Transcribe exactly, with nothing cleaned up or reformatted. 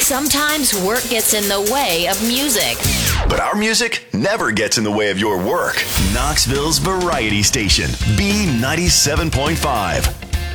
Sometimes work gets in the way of music. But our music never gets in the way of your work. Knoxville's Variety Station, B ninety-seven point five.